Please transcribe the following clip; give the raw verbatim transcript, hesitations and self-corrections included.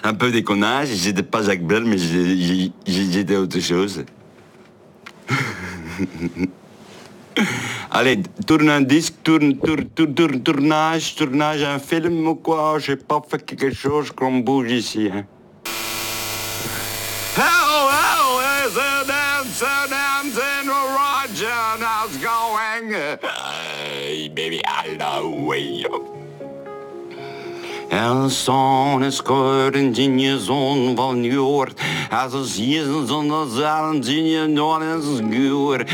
un peu déconnage. J'étais pas Jacques Brel, mais j'ai- j'ai- j'étais autre chose. Allez, tourne un disque, tourne, tourne, tourne, tourne, tournage, tournage, un film ou quoi? J'ai pas fait quelque chose qu'on bouge ici. Hein. Hello, hello, is it dancing, dancing, Roger, how's going? Hey, baby, I know way. En zo'n is kort en dinje zon van joort. Als een zon zonder zalen dinje nooit is guur.